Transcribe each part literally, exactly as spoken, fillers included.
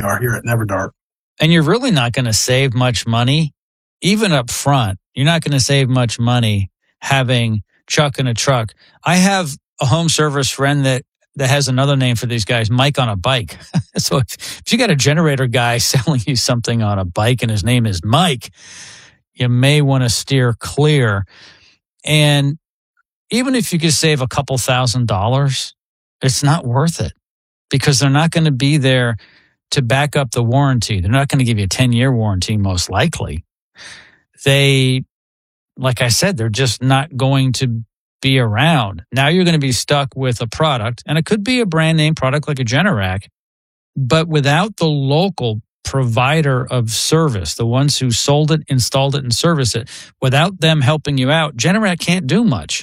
are here at NeverDark. And you're really not going to save much money, even up front. You're not going to save much money having Chuck in a truck. I have a home service friend that, that has another name for these guys, Mike on a bike. So if, if you got a generator guy selling you something on a bike and his name is Mike, you may want to steer clear. And even if you could save a couple thousand dollars, it's not worth it because they're not going to be there to back up the warranty. They're not going to give you a ten-year warranty, most likely. They, like I said, they're just not going to be around. Now you're going to be stuck with a product, and it could be a brand name product like a Generac, but without the local provider of service, the ones who sold it, installed it, and serviced it, without them helping you out, Generac can't do much.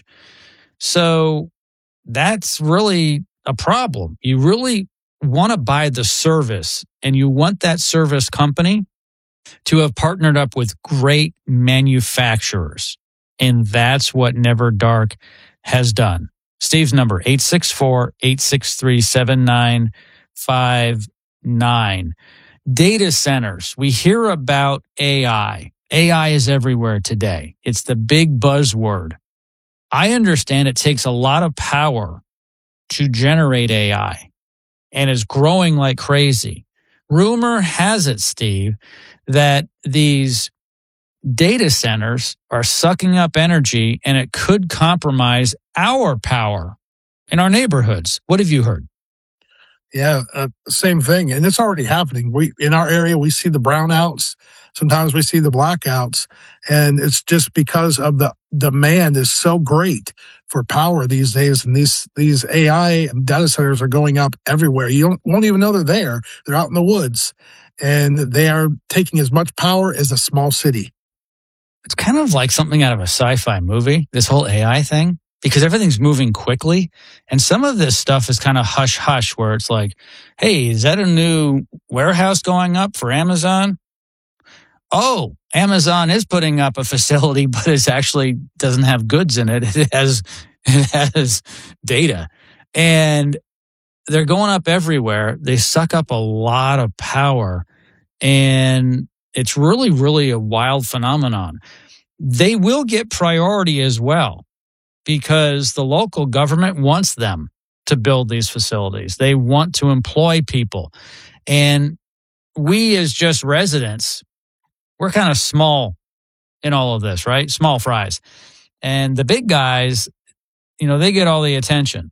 So that's really a problem. You really want to buy the service, and you want that service company to have partnered up with great manufacturers. And that's what NeverDark has done. Steve's number, eight six four, eight six three, seven nine five nine. Data centers. We hear about A I. A I is everywhere today. It's the big buzzword. I understand it takes a lot of power to generate A I and is growing like crazy. Rumor has it, Steve, that these data centers are sucking up energy and it could compromise our power in our neighborhoods. What have you heard? Yeah, uh, same thing. And it's already happening. We in our area, we see the brownouts. Sometimes we see the blackouts. And it's just because of the demand is so great for power these days. And these these A I data centers are going up everywhere. You don't, won't even know they're there. They're out in the woods. And they are taking as much power as a small city. It's kind of like something out of a sci-fi movie, this whole A I thing, because everything's moving quickly. And some of this stuff is kind of hush-hush, where it's like, hey, is that a new warehouse going up for Amazon? Oh, Amazon is putting up a facility, but it actually doesn't have goods in it. It has, it has data. And they're going up everywhere. They suck up a lot of power. And it's really, really a wild phenomenon. They will get priority as well because the local government wants them to build these facilities. They want to employ people. And we as just residents, we're kind of small in all of this, right? Small fries. And the big guys, you know, they get all the attention.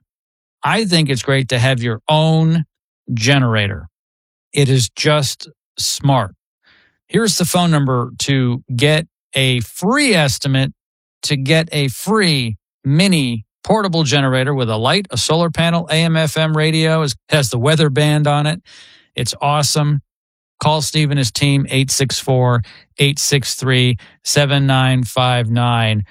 I think it's great to have your own generator. It is just smart. Here's the phone number to get a free estimate, to get a free mini portable generator with a light, a solar panel, A M F M radio, it has the weather band on it. It's awesome. Call Steve and his team, eight six four, eight six three, seven nine five nine.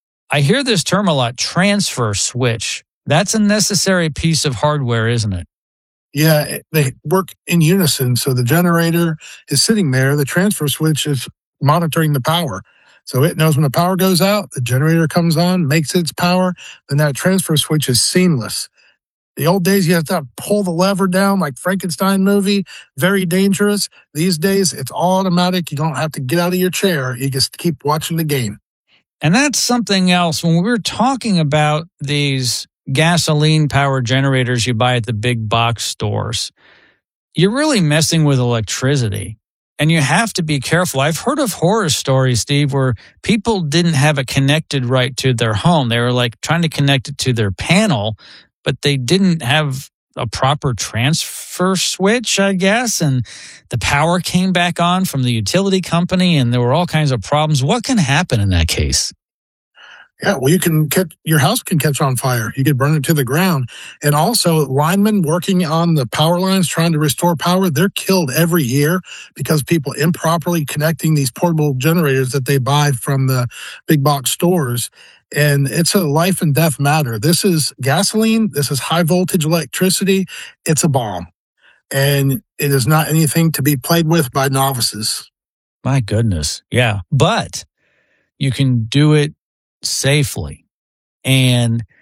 I hear this term a lot, transfer switch. That's a necessary piece of hardware, isn't it? Yeah, they work in unison. So the generator is sitting there. The transfer switch is monitoring the power. So it knows when the power goes out, the generator comes on, makes its power, then that transfer switch is seamless. The old days, you have to pull the lever down like Frankenstein movie. Very dangerous. These days, it's all automatic. You don't have to get out of your chair. You just keep watching the game. And that's something else. When we were talking about these gasoline-powered generators you buy at the big box stores, you're really messing with electricity. And you have to be careful. I've heard of horror stories, Steve, where people didn't have it connected right to their home. They were like trying to connect it to their panel, but they didn't have a proper transfer switch, I guess. And the power came back on from the utility company and there were all kinds of problems. What can happen in that case? Yeah, well, you can catch, your house can catch on fire. You could burn it to the ground. And also, linemen working on the power lines, trying to restore power, they're killed every year because people improperly connecting these portable generators that they buy from the big box stores. And it's a life and death matter. This is gasoline. This is high voltage electricity. It's a bomb. And it is not anything to be played with by novices. My goodness. Yeah. But you can do it safely. And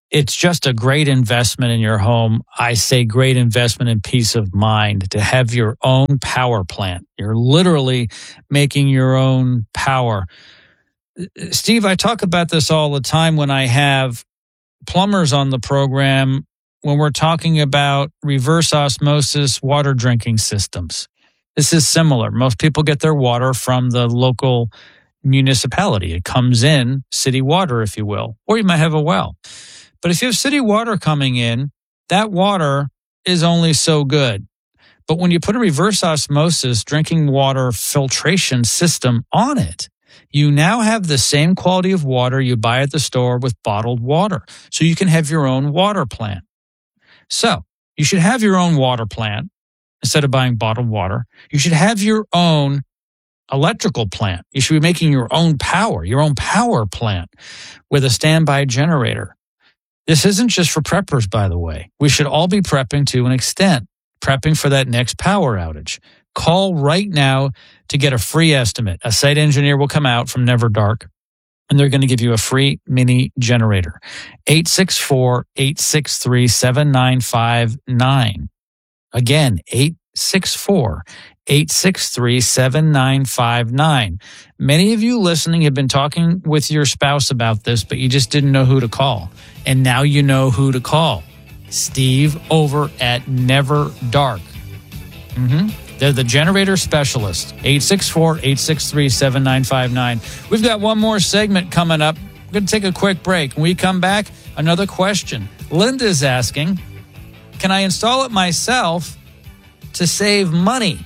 It's just a great investment in your home. I say great investment in peace of mind to have your own power plant. You're literally making your own power. Steve, I talk about this all the time when I have plumbers on the program, when we're talking about reverse osmosis water drinking systems. This is similar. Most people get their water from the local municipality. It comes in, city water, if you will, or you might have a well. But if you have city water coming in, that water is only so good. But when you put a reverse osmosis drinking water filtration system on it, you now have the same quality of water you buy at the store with bottled water. So you can have your own water plant. So you should have your own water plant instead of buying bottled water. You should have your own electrical plant. You should be making your own power, your own power plant with a standby generator. This isn't just for preppers, by the way. We should all be prepping to an extent, prepping for that next power outage. Call right now to get a free estimate. A site engineer will come out from Never Dark, and they're going to give you a free mini generator. eight six four, eight six three, seven nine five nine. Again, eight six four, eight six three, seven nine five nine. Many of you listening have been talking with your spouse about this, but you just didn't know who to call. And now you know who to call. Steve over at Never Dark. Mm-hmm. They're the generator specialist. eight six four, eight six three, seven nine five nine. We've got one more segment coming up. We're going to take a quick break. When we come back, another question. Linda's asking, can I install it myself to save money?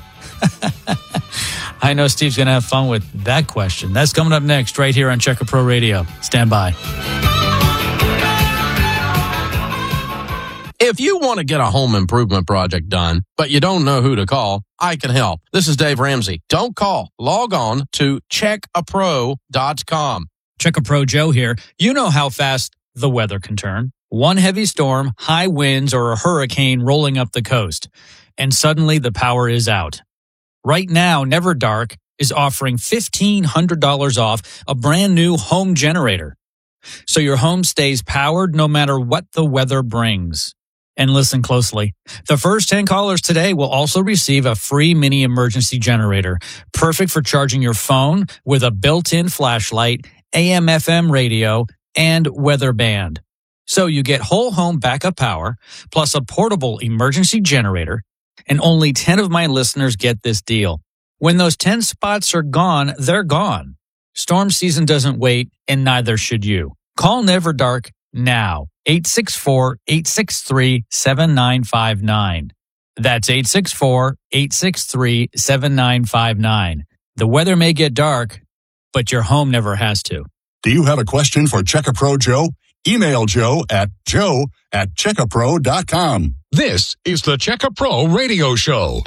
I know Steve's going to have fun with that question. That's coming up next right here on Checker Pro Radio. Stand by. If you want to get a home improvement project done, but you don't know who to call, I can help. This is Dave Ramsey. Don't call. Log on to check a pro dot com. Checker Pro Joe here. You know how fast the weather can turn. One heavy storm, high winds, or a hurricane rolling up the coast, and suddenly the power is out. Right now, Never Dark is offering fifteen hundred dollars off a brand new home generator, so your home stays powered no matter what the weather brings. And listen closely. The first ten callers today will also receive a free mini emergency generator, perfect for charging your phone with a built-in flashlight, A M F M radio, and weather band. So you get whole home backup power, plus a portable emergency generator, and only ten of my listeners get this deal. When those ten spots are gone, they're gone. Storm season doesn't wait, and neither should you. Call Never Dark now. eight six four, eight six three, seven nine five nine. That's eight six four, eight six three, seven nine five nine. The weather may get dark, but your home never has to. Do you have a question for Checker Pro Joe? Email Joe at joe at checker pro dot com. This is the Checker Pro Radio Show.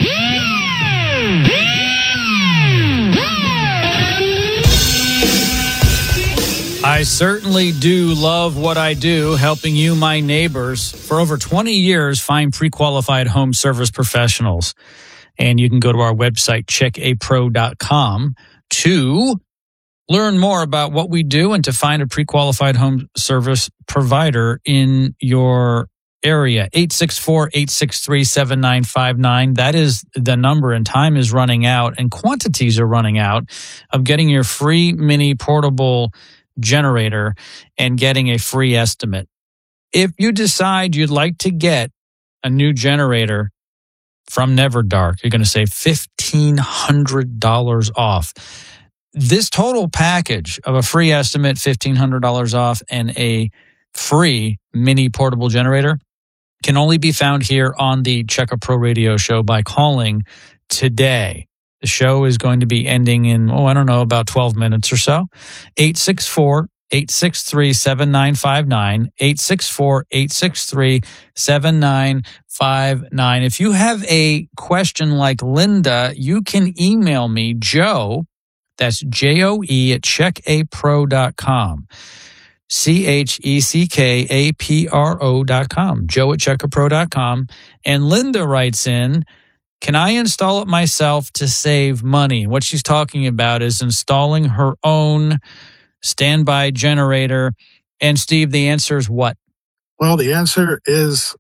I certainly do love what I do, helping you, my neighbors, for over twenty years, find pre-qualified home service professionals. And you can go to our website, check a pro dot com, to learn more about what we do and to find a pre-qualified home service provider in your area. eight six four, eight six three, seven nine five nine. That is the number, and time is running out and quantities are running out of getting your free mini portable generator and getting a free estimate. If you decide you'd like to get a new generator from Never Dark, you're going to save fifteen hundred dollars off. This total package of a free estimate, fifteen hundred dollars off, and a free mini portable generator can only be found here on the Checker Pro Radio Show by calling today. The show is going to be ending in, oh, I don't know, about twelve minutes or so. eight six four, eight six three, seven nine five nine, eight six four, eight six three, seven nine five nine. If you have a question like Linda, you can email me, Joe, that's J O E at check a pro dot com. C H E C K A P R O dot com, Joe at check a pro dot com. And Linda writes in, can I install it myself to save money? What she's talking about is installing her own standby generator. And Steve, the answer is what? Well, the answer is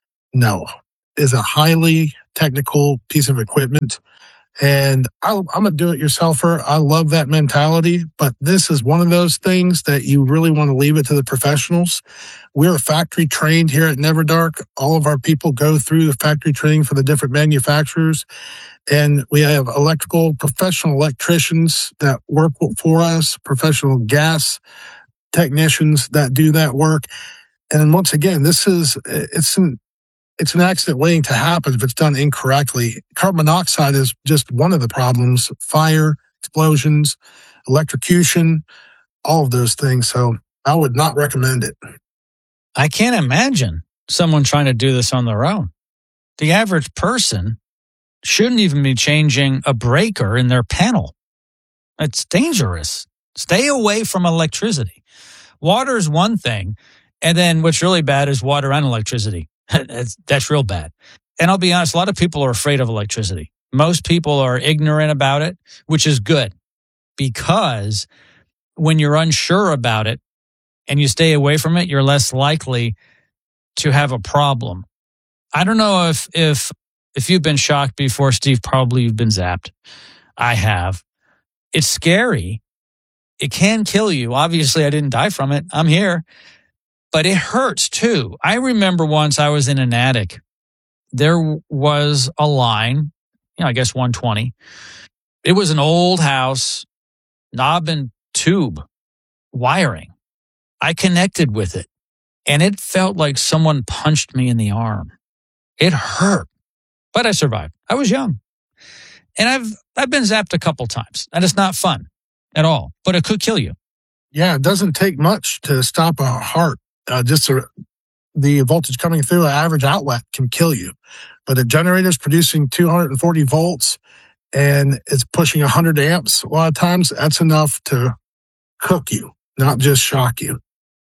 no. It's a highly technical piece of equipment. And I, I'm a do-it-yourselfer. I love that mentality, but this is one of those things that you really want to leave it to the professionals. We're factory trained here at Never Dark. All of our people go through the factory training for the different manufacturers. And we have electrical, professional electricians that work for us, professional gas technicians that do that work. And once again, this is, it's an, it's an accident waiting to happen if it's done incorrectly. Carbon monoxide is just one of the problems. Fire, explosions, electrocution, all of those things. So I would not recommend it. I can't imagine someone trying to do this on their own. The average person shouldn't even be changing a breaker in their panel. It's dangerous. Stay away from electricity. Water is one thing. And then what's really bad is water and electricity. That's, that's real bad. And I'll be honest, a lot of people are afraid of electricity. Most people are ignorant about it, which is good, because when you're unsure about it and you stay away from it, you're less likely to have a problem. I don't know if if if you've been shocked before, Steve. Probably you've been zapped. I have. It's scary. It can kill you. Obviously, I didn't die from it. I'm here. But it hurts too. I remember once I was in an attic. There was a line, you know, I guess one twenty. It was an old house, knob and tube wiring. I connected with it, and it felt like someone punched me in the arm. It hurt, but I survived. I was young. And I've I've been zapped a couple times, and it's not fun at all, but it could kill you. Yeah, it doesn't take much to stop a heart. Uh, just a, the voltage coming through an average outlet can kill you. But a generator is producing two hundred forty volts and it's pushing one hundred amps. A lot of times that's enough to cook you, not just shock you.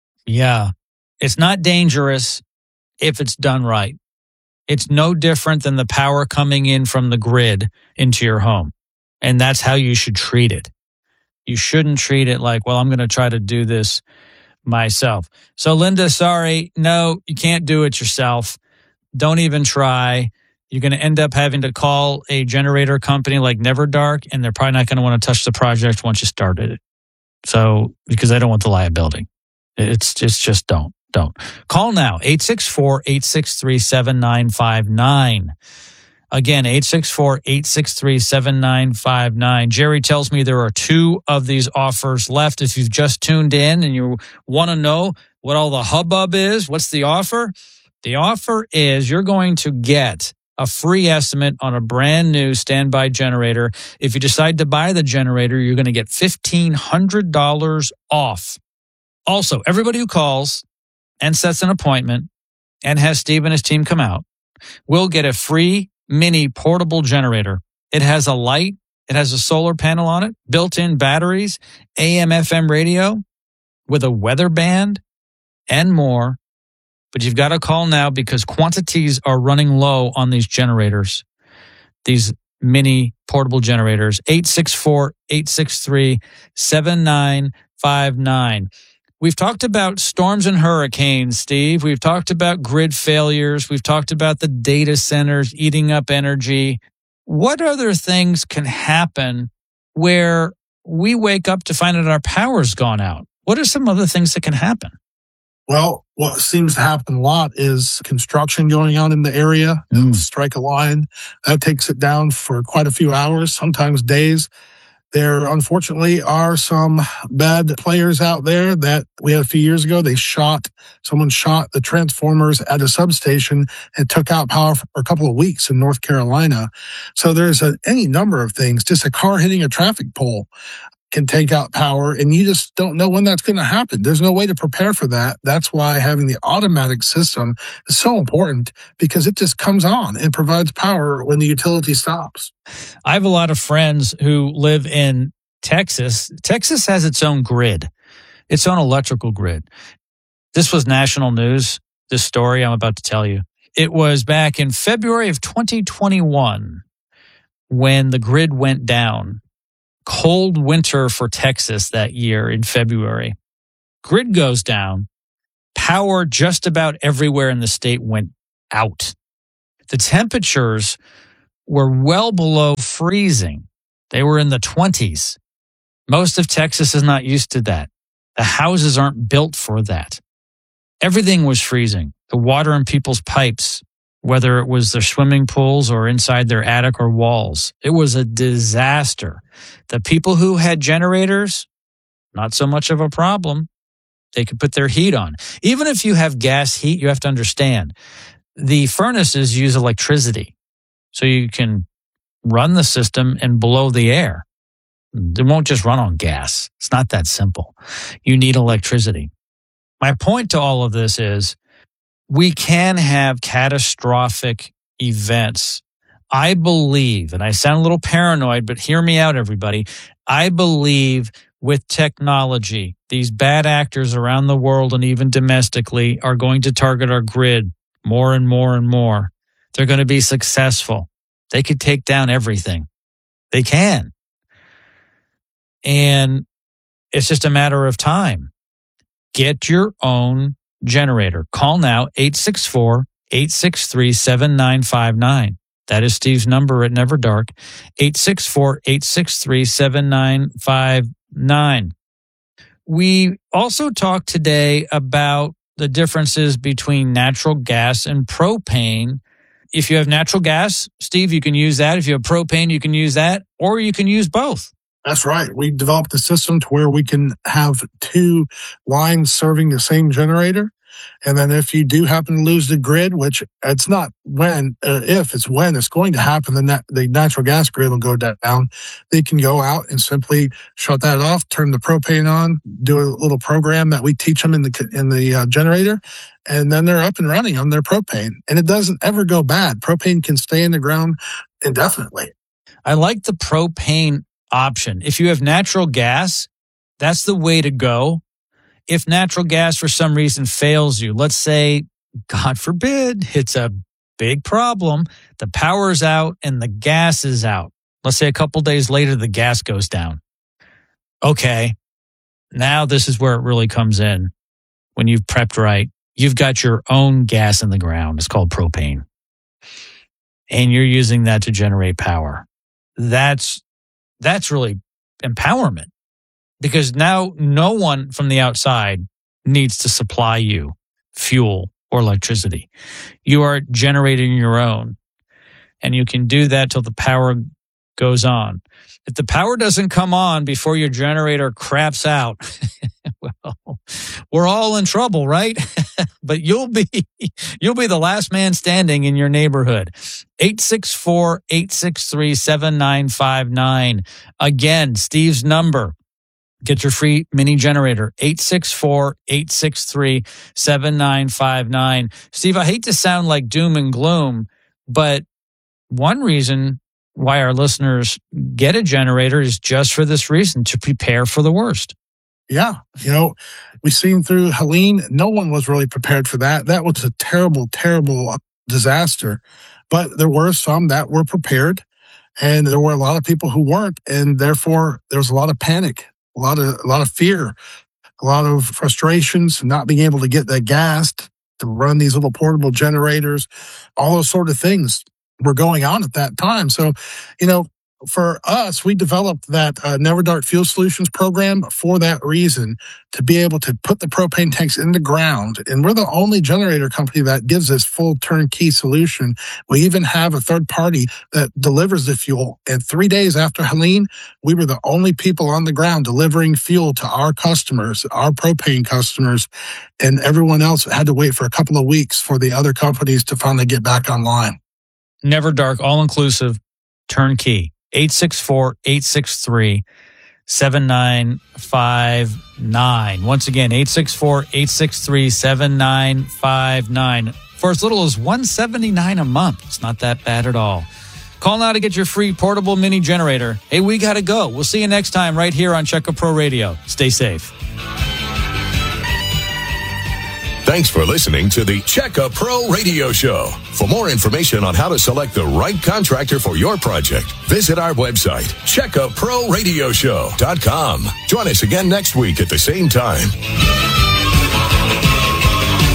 Yeah. It's not dangerous if it's done right. It's no different than the power coming in from the grid into your home. And that's how you should treat it. You shouldn't treat it like, well, I'm going to try to do this myself. So, Linda, sorry, no, you can't do it yourself. Don't even try. You're going to end up having to call a generator company like Never Dark, and they're probably not going to want to touch the project once you started it. So, because they don't want the liability. It's just, just don't, don't. Call now, eight six four, eight six three, seven nine five nine. Again, eight six four, eight six three, seven nine five nine. Jerry tells me there are two of these offers left. If you've just tuned in and you want to know what all the hubbub is, what's the offer? The offer is you're going to get a free estimate on a brand new standby generator. If you decide to buy the generator, you're going to get fifteen hundred dollars off. Also, everybody who calls and sets an appointment and has Steve and his team come out will get a free mini portable generator. It has a light. It has a solar panel on it, built-in batteries, A M F M radio with a weather band and more. But you've got to call now because quantities are running low on these generators, these mini portable generators. eight six four, eight six three, seven nine five nine. We've talked about storms and hurricanes, Steve. We've talked about grid failures. We've talked about the data centers eating up energy. What other things can happen where we wake up to find that our power's gone out? What are some other things that can happen? Well, what seems to happen a lot is construction going on in the area. Mm. Strike a line. That takes it down for quite a few hours, sometimes days. There, unfortunately, are some bad players out there that we had a few years ago. They shot, someone shot the transformers at a substation and took out power for a couple of weeks in North Carolina. So there's a, any number of things. Just a car hitting a traffic pole can take out power, and you just don't know when that's going to happen. There's no way to prepare for that. That's why having the automatic system is so important, because it just comes on and provides power when the utility stops. I have a lot of friends who live in Texas. Texas has its own grid, its own electrical grid. This was national news, this story I'm about to tell you. It was back in February of twenty twenty-one when the grid went down. Cold winter for Texas that year in February. Grid goes down. power just about everywhere in the state went out. The temperatures were well below freezing. They were in the twenties. Most of Texas is not used to that. The houses aren't built for that. Everything was freezing. The water in people's pipes, whether it was their swimming pools or inside their attic or walls. It was a disaster. The people who had generators, not so much of a problem. They could put their heat on. Even if you have gas heat, you have to understand the furnaces use electricity. So you can run the system and blow the air. It won't just run on gas. It's not that simple. You need electricity. My point to all of this is we can have catastrophic events. I believe, and I sound a little paranoid, but hear me out, everybody. I believe with technology, these bad actors around the world and even domestically are going to target our grid more and more and more. They're going to be successful. They could take down everything. They can. And it's just a matter of time. Get your own generator. Call now, eight six four, eight six three, seven nine five nine. That is Steve's number at Never Dark, eight six four, eight six three, seven nine five nine. We also talked today about the differences between natural gas and propane. If you have natural gas, Steve, you can use that. If you have propane, you can use that, or you can use both. That's right. We developed a system to where we can have two lines serving the same generator. And then if you do happen to lose the grid, which it's not when, uh, if, it's when it's going to happen, the, nat- the natural gas grid will go down. They can go out and simply shut that off, turn the propane on, do a little program that we teach them in the in the uh, generator, and then they're up and running on their propane. And it doesn't ever go bad. Propane can stay in the ground indefinitely. I like the propane option. If you have natural gas, that's the way to go. If natural gas for some reason fails you, let's say, God forbid, it's a big problem, the power's out and the gas is out. Let's say a couple days later, the gas goes down. Okay, now this is where it really comes in. When you've prepped right, you've got your own gas in the ground. It's called propane. And you're using that to generate power. That's That's really empowerment, because now no one from the outside needs to supply you fuel or electricity. You are generating your own, and you can do that till the power goes on. If the power doesn't come on before your generator craps out, well, we're all in trouble, right? But you'll be you'll be the last man standing in your neighborhood. eight six four, eight six three, seven nine five nine. Again, Steve's number. Get your free mini generator, eight six four, eight six three, seven nine five nine. Steve, I hate to sound like doom and gloom, but one reason why our listeners get a generator is just for this reason, to prepare for the worst. Yeah. You know, we've seen through Helene, no one was really prepared for that. That was a terrible, terrible disaster. But there were some that were prepared, and there were a lot of people who weren't. And therefore, there was a lot of panic, a lot of, a lot of fear, a lot of frustrations, not being able to get that gas to run these little portable generators, all those sort of things were going on at that time. So, you know, for us, we developed that uh, Never Dark Fuel Solutions program for that reason, to be able to put the propane tanks in the ground. And we're the only generator company that gives this full turnkey solution. We even have a third party that delivers the fuel. And three days after Helene, we were the only people on the ground delivering fuel to our customers, our propane customers. And everyone else had to wait for a couple of weeks for the other companies to finally get back online. Never Dark, all-inclusive, turnkey. eight six four, eight six three, seven nine five nine. Once again, eight six four, eight six three, seven nine five nine. For as little as one hundred seventy-nine dollars a month. It's not that bad at all. Call now to get your free portable mini generator. Hey, we got to go. We'll see you next time right here on Check A Pro Radio. Stay safe. Thanks for listening to the Check A Pro Radio Show. For more information on how to select the right contractor for your project, visit our website, check a pro radio show dot com. Join us again next week at the same time.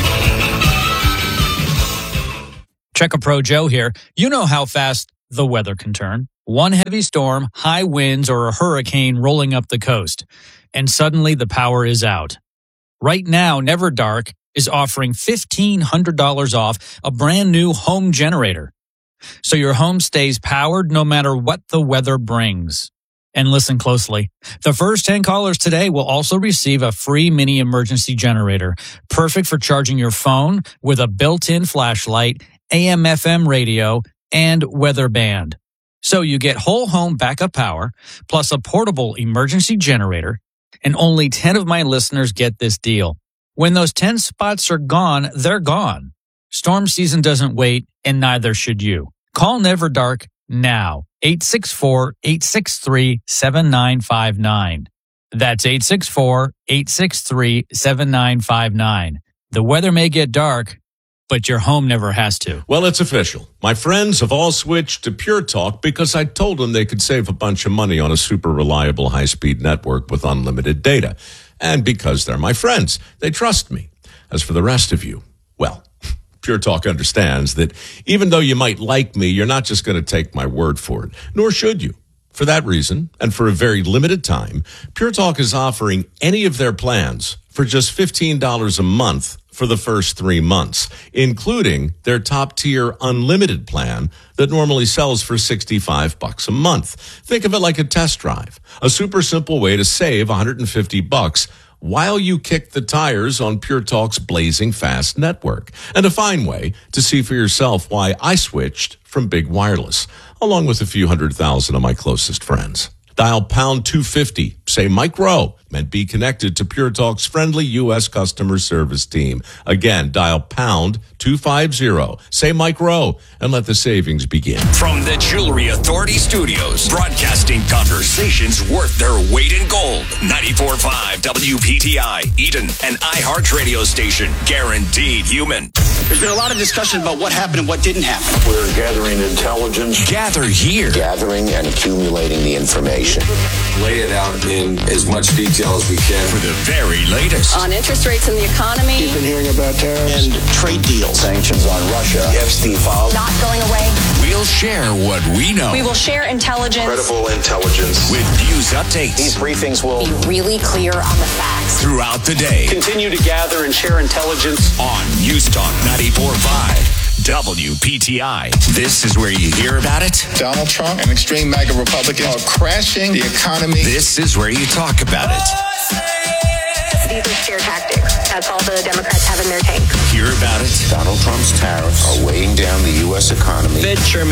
Check a Pro Joe here. You know how fast the weather can turn. One heavy storm, high winds, or a hurricane rolling up the coast, and suddenly the power is out. Right now, Never Dark is offering fifteen hundred dollars off a brand new home generator, so your home stays powered no matter what the weather brings. And listen closely. The first ten callers today will also receive a free mini emergency generator, perfect for charging your phone with a built-in flashlight, A M F M radio, and weather band. So you get whole home backup power, plus a portable emergency generator, and only ten of my listeners get this deal. When those ten spots are gone, they're gone. Storm season doesn't wait, and neither should you. Call Never Dark now. eight six four, eight six three, seven nine five nine. That's eight six four, eight six three, seven nine five nine. The weather may get dark, but your home never has to. Well, it's official. My friends have all switched to Pure Talk because I told them they could save a bunch of money on a super reliable high-speed network with unlimited data. And because they're my friends, they trust me. As for the rest of you, well, Pure Talk understands that even though you might like me, you're not just going to take my word for it, nor should you. For that reason, and for a very limited time, Pure Talk is offering any of their plans for just fifteen dollars a month for the first three months, including their top-tier unlimited plan that normally sells for sixty-five bucks a month. Think of it like a test drive, a super simple way to save one hundred fifty bucks while you kick the tires on Pure Talk's blazing fast network, and a fine way to see for yourself why I switched from big wireless, along with a few hundred thousand of my closest friends. Dial pound two fifty, say Mike Rowe, and be connected to Pure Talk's friendly U S customer service team. Again, dial pound two fifty, say Mike Rowe, and let the savings begin. From the Jewelry Authority Studios, broadcasting conversations worth their weight in gold. ninety-four point five W P T I, Eden, an iHeart radio station, guaranteed human. There's been a lot of discussion about what happened and what didn't happen. We're gathering intelligence. Gather here. Gathering and accumulating the information. Lay it out in as much detail as we can. For the very latest. On interest rates in the economy. You've been hearing about tariffs. And trade deals. Sanctions on Russia. The Epstein files. Not going away. We'll share what we know. We will share intelligence. Credible intelligence. With news updates. These briefings will be really clear on the facts. Throughout the day. Continue to gather and share intelligence. On News Talk ninety-four point five. W P T I. This is where you hear about it. Donald Trump and extreme MAGA Republicans are crashing the economy. This is where you talk about it. These are scare tactics. That's all the Democrats have in their tank. Hear about it. Donald Trump's tariffs are weighing down the U S economy. Fed Chairman